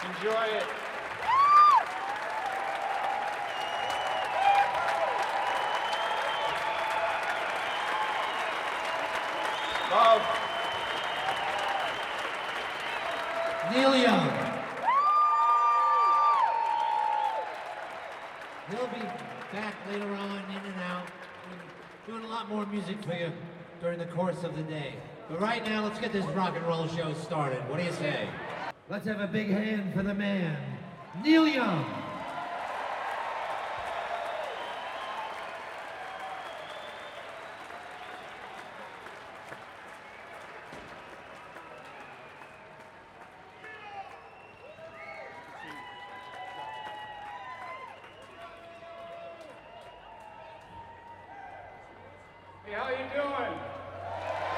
Enjoy it. Love. Neil Young. He'll be back later on, in and out, doing a lot more music for you during the course of the day. But right now, let's get this rock and roll show started. What do you say? Let's have a big hand for the man, Neil Young. Hey, how you doing?